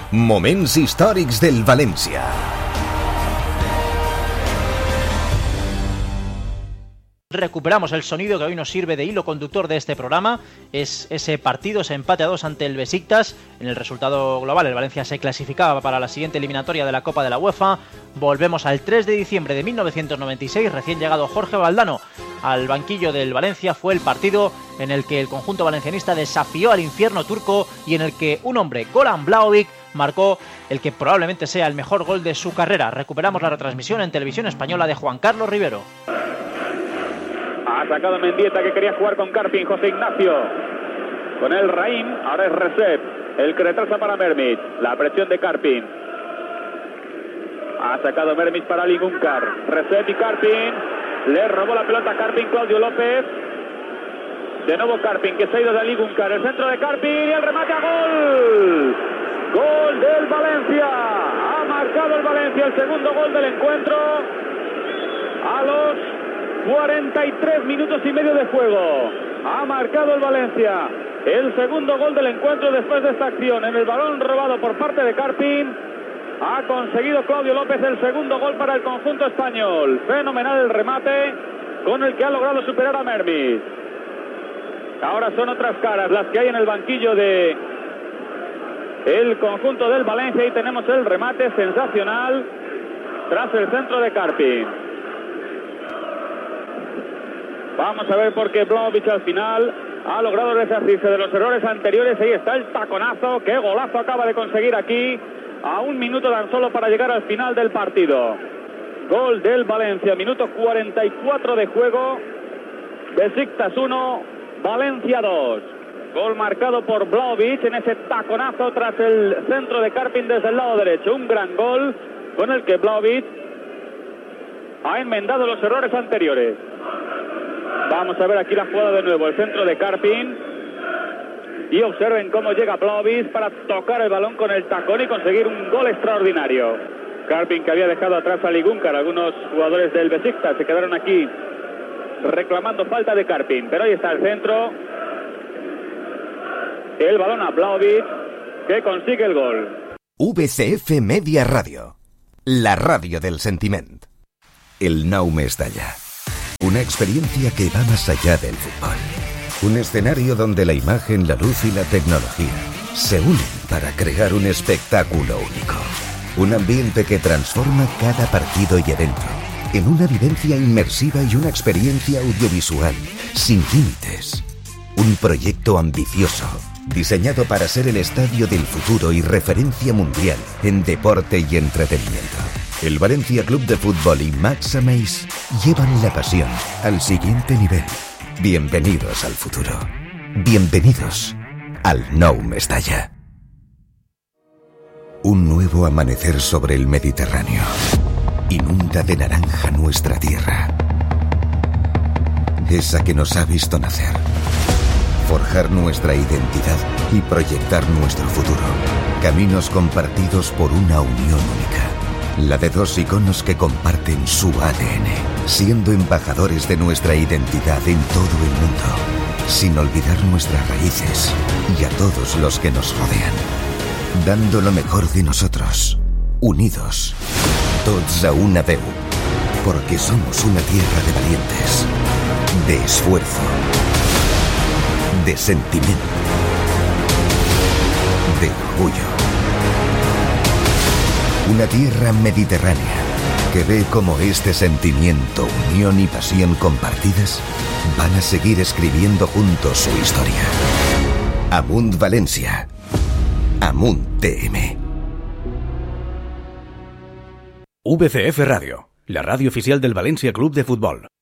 Moments històrics del València. Recuperamos el sonido que hoy nos sirve de hilo conductor de este programa. Es ese partido, ese empate a 2 ante el Besiktas. En el resultado global, el Valencia se clasificaba para la siguiente eliminatoria de la Copa de la UEFA. Volvemos al 3 de diciembre de 1996. Recién llegado Jorge Valdano al banquillo del Valencia. Fue el partido en el que el conjunto valencianista desafió al infierno turco y en el que un hombre, Goran Blaovic, marcó el que probablemente sea el mejor gol de su carrera. Recuperamos la retransmisión en televisión española de Juan Carlos Rivero. Ha sacado Mendieta, que quería jugar con Karpin. José Ignacio con el Raim. Ahora es Recep el que retrasa para Mermic. La presión de Karpin. Ha sacado Mermic para Ligunkar. Recep y Karpin. Le robó la pelota a Karpin, Claudio López. De nuevo Karpin, que se ha ido de Ligunkar. El centro de Karpin y el remate a gol. Gol del Valencia. Ha marcado el Valencia el segundo gol del encuentro. A los 43 minutos y medio de juego. Ha marcado el Valencia el segundo gol del encuentro después de esta acción. En el balón robado por parte de Karpin ha conseguido Claudio López el segundo gol para el conjunto español. Fenomenal el remate con el que ha logrado superar a Mermic. Ahora son otras caras las que hay en el banquillo de el conjunto del Valencia y tenemos el remate sensacional tras el centro de Karpin. Vamos a ver por qué Blaovic al final ha logrado deshacerse de los errores anteriores. Ahí está el taconazo. Qué golazo acaba de conseguir aquí. A un minuto tan solo para llegar al final del partido. Gol del Valencia. Minuto 44 de juego. Besiktas 1, Valencia 2. Gol marcado por Blaovic en ese taconazo tras el centro de Karpin desde el lado derecho. Un gran gol con el que Blaovic ha enmendado los errores anteriores. Vamos a ver aquí la jugada de nuevo, el centro de Karpin. Y observen cómo llega Blaovic para tocar el balón con el tacón y conseguir un gol extraordinario. Karpin, que había dejado atrás a Ligunkar. Algunos jugadores del Besiktas se quedaron aquí reclamando falta de Karpin. Pero ahí está el centro. El balón a Blaovic, que consigue el gol. VCF Media Radio, la radio del sentiment. El Nou Mestalla. Una experiencia que va más allá del fútbol. Un escenario donde la imagen, la luz y la tecnología se unen para crear un espectáculo único. Un ambiente que transforma cada partido y evento en una vivencia inmersiva y una experiencia audiovisual sin límites. Un proyecto ambicioso, diseñado para ser el estadio del futuro y referencia mundial en deporte y entretenimiento. El Valencia Club de Fútbol y Max Ameis llevan la pasión al siguiente nivel. Bienvenidos al futuro. Bienvenidos al Nou Mestalla. Un nuevo amanecer sobre el Mediterráneo inunda de naranja nuestra tierra. Esa que nos ha visto nacer, forjar nuestra identidad y proyectar nuestro futuro. Caminos compartidos por una unión única. La de dos iconos que comparten su ADN, siendo embajadores de nuestra identidad en todo el mundo, sin olvidar nuestras raíces y a todos los que nos rodean, dando lo mejor de nosotros, unidos, tots a una veu, porque somos una tierra de valientes, de esfuerzo, de sentimiento, de orgullo. Una tierra mediterránea que ve cómo este sentimiento, unión y pasión compartidas van a seguir escribiendo juntos su historia. Amunt Valencia. Amunt TM. VCF Radio, la radio oficial del Valencia Club de Fútbol.